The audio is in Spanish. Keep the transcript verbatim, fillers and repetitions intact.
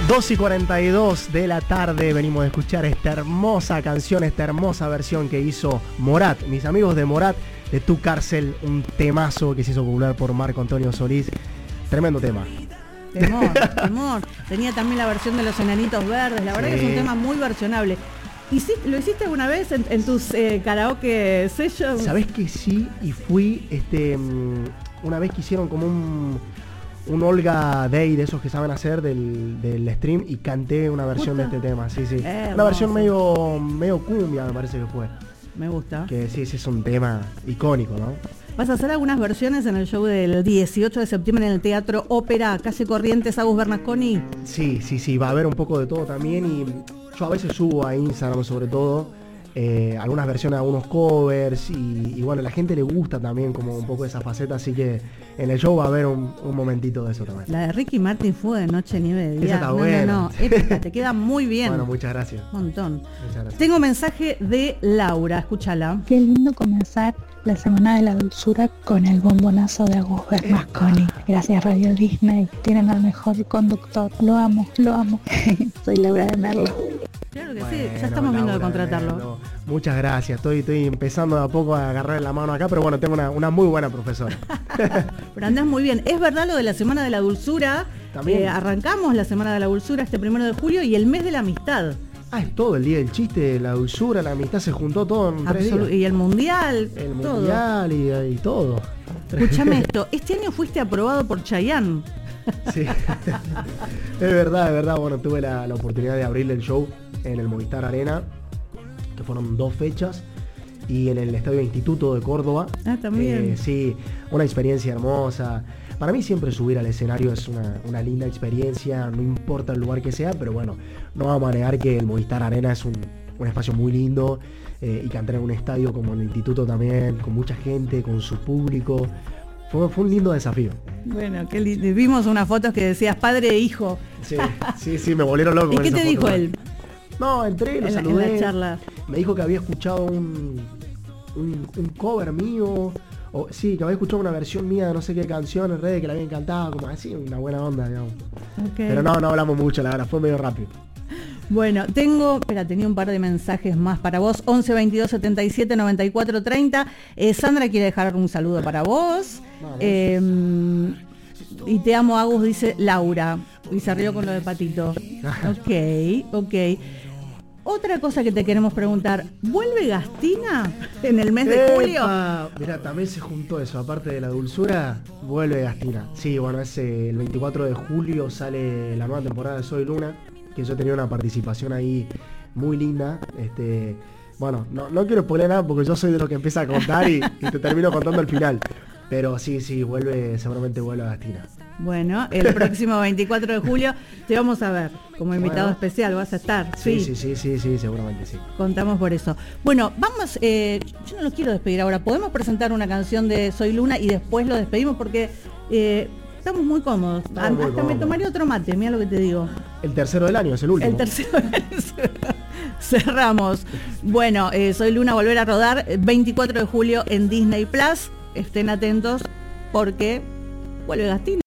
dos y cuarenta y dos de la tarde venimos a escuchar esta hermosa canción, esta hermosa versión que hizo Morat, mis amigos de Morat, de Tu Cárcel, un temazo que se hizo popular por Marco Antonio Solís. Tremendo tema. Temor, temor. Tenía también la versión de Los Enanitos Verdes, la verdad sí. que es un tema muy versionable. ¿Y si, lo hiciste alguna vez en, en tus eh, karaoke sessions? Sabés que sí, y fui este una vez que hicieron como un un Olga Day de esos que saben hacer del, del stream y canté una versión ¿Justo? de este tema, sí, sí. Eh, una versión medio medio cumbia me parece que fue. Me gusta. Que sí, sí es un tema icónico, ¿no? Vas a hacer algunas versiones en el show del dieciocho de septiembre en el Teatro Ópera, Calle Corrientes, Agus Bernasconi. Sí, sí, sí, va a haber un poco de todo también y yo a veces subo a Instagram sobre todo eh, algunas versiones, algunos covers y, y bueno, a la gente le gusta también como un poco esa faceta, así que en el show va a haber un, un momentito de eso también. La de Ricky Martin fue de noche, nieve de día. Esa está no, buena. no, no, épica, te queda muy bien. Bueno, muchas gracias. Un montón. Muchas gracias. Tengo mensaje de Laura, escúchala. Qué lindo comenzar la Semana de la Dulzura con el bombonazo de Agus Bernasconi. Gracias Radio Disney, tienen al mejor conductor. Lo amo, lo amo. Soy Laura de Merlo. Claro que Bueno, sí, ya estamos viendo de Laura, contratarlo. bueno, muchas gracias, estoy, estoy empezando de a poco a agarrar la mano acá, pero bueno, tengo una, una muy buena profesora. Pero andás muy bien. Es verdad lo de la Semana de la Dulzura. También. Eh, arrancamos la Semana de la Dulzura este primero de julio y el mes de la amistad. Ah, es todo el día del chiste, la dulzura, la amistad, se juntó todo en tres Absolu- días. y el mundial. El todo. mundial y, y todo. Escúchame esto, este año fuiste aprobado por Chayanne. Sí, es verdad, es verdad. Bueno, tuve la, la oportunidad de abrirle el show en el Movistar Arena, que fueron dos fechas, y en el Estadio Instituto de Córdoba. Ah, también. Eh, sí, una experiencia hermosa. Para mí siempre subir al escenario es una, una linda experiencia, no importa el lugar que sea, pero bueno, no vamos a negar que el Movistar Arena es un, un espacio muy lindo, eh, y cantar en un estadio como el Instituto también, con mucha gente, con su público. Fue, fue un lindo desafío. Bueno, qué lindo. Vimos unas fotos que decías padre e hijo. Sí, sí, sí, me volvieron loco. ¿Y con qué esa te foto. dijo él? No, entré, lo En la- en saludé. la charla. Me dijo que había escuchado un, un, un cover mío. O, sí, que había escuchado una versión mía de no sé qué canción en redes que le había encantado, como así, una buena onda, digamos. Okay. Pero no, no hablamos mucho, la verdad, fue medio rápido. Bueno, tengo, espera, tenía un par de mensajes más para vos. once veintidós setenta y siete noventa y cuatro treinta. Eh, Sandra quiere dejar un saludo para vos. Vamos. Eh, y te amo, Agus, dice Laura. Y se rió con lo de Patito. Ok, ok. Otra cosa que te queremos preguntar, ¿vuelve Gastina en el mes de julio? Mira, también se juntó eso, aparte de la dulzura, vuelve Gastina. Sí, bueno, es eh, el veinticuatro de julio sale la nueva temporada de Soy Luna, que yo tenía una participación ahí muy linda. Este, bueno, no, no quiero spoiler nada porque yo soy de los que empieza a contar y, y te termino contando el final. Pero sí, sí, vuelve, seguramente vuelve a Gastina. Bueno, el próximo veinticuatro de julio te vamos a ver como invitado Bueno. especial, vas a estar. Sí, sí, sí, sí, sí, seguramente sí. Contamos por eso. Bueno, vamos, eh, yo no lo quiero despedir ahora. ¿Podemos presentar una canción de Soy Luna y después lo despedimos? Porque eh, estamos muy cómodos. Estamos A- muy Hasta me cómodos. tomaría otro mate, mira lo que te digo. El tercero del año, es el último. El tercero. Cerramos. Bueno, eh, Soy Luna, volver a rodar veinticuatro de julio en Disney Plus. Estén atentos porque vuelve Gastina.